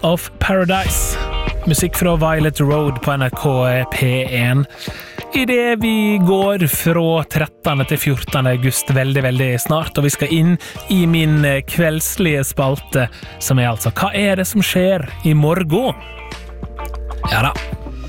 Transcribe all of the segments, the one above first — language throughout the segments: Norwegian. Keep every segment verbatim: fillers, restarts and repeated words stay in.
of Paradise. Musikk fra Violet Road på N R K P one. I det vi går fra trettende til fjortende august veldig, veldig snart, og vi skal inn i min kveldslige spalte, som er altså, hva er det som skjer i morgen? Ja da.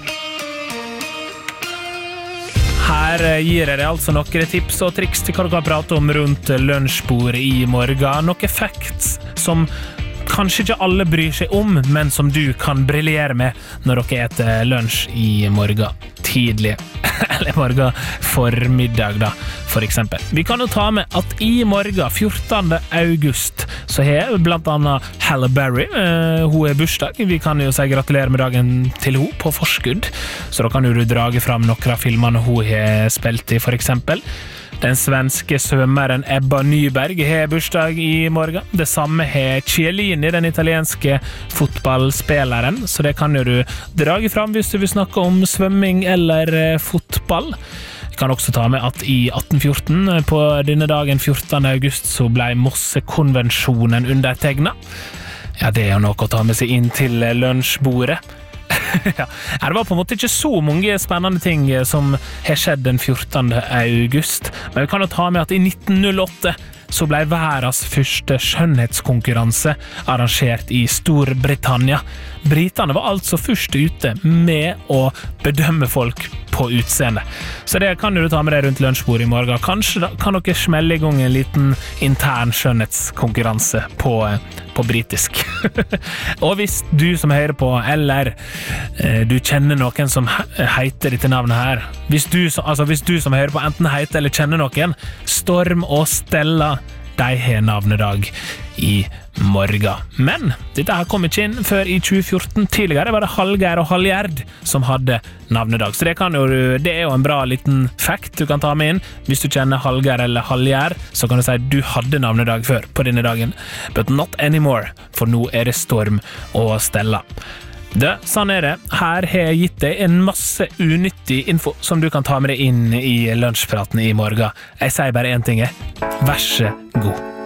Her gir jeg deg altså noen tips og triks til hva du kan prate om rundt lunsjbordet i morgen. Noen facts som kanskje ikke alle bryr seg om, men som du kan briljere med når dere eter lunsj i morgen tidlig, eller morgen formiddag da, for eksempel. Vi kan jo ta med at i morgen, fjortende august, så har blant annet Halle Berry, uh, hun er bursdag. Vi kan jo si gratulerer med dagen til hun på forskudd, så da kan jo du drage fram noen av filmene hun har spilt i, for eksempel. Den svenske svømmeren Ebba Nyberg har bursdag i morgen. Det samme har Chiellini, den italienske fotballspeleren, så det kan jo du drage fram hvis du vil snakke om svømming eller fotball. Vi kan også ta med at i atten fjorten, på denne dagen fjortende august, så ble Mossekonvensjonen undertegnet. Ja, det er jo noe å ta med seg inn til lunsjbordet. Ja, det var på en måte ikke så mange spennende ting som har skjedd den fjortende august, men vi kan jo ta med at i nitten null åtte så ble verdens første skjønnhetskonkurranse arrangert i Storbritannia. Britene var altså først ute med å bedømme folk på utseende. Så det kan du ta med deg rundt lunsjbordet i morgen. Kanskje da, kan dere smelle i gang en liten intern skjønnhetskonkurranse på, på britisk. Og hvis du som hører på, eller eh, du kjenner noen som heter dette navnet her, hvis du, altså hvis du som hører på enten heter eller kjenner noen, Storm og Stella, de har navnedag i morgen. Men dette her kom ikke inn før i tjue fjorten. Tidligere var det Hallgeir og Hallgjerd som hadde navnedag. Så det, kan jo, det er jo en bra liten fact du kan ta med inn. Hvis du kjenner Hallgeir eller Hallgjerd, så kan du si du hadde navnedag før på denne dagen. But not anymore, for nå er det Storm og Stella. Det, sånn er det. Her har jeg gitt deg en masse unyttig info som du kan ta med deg inn i lunsjpraten i morgen. Jeg sier bare en ting, vær så god.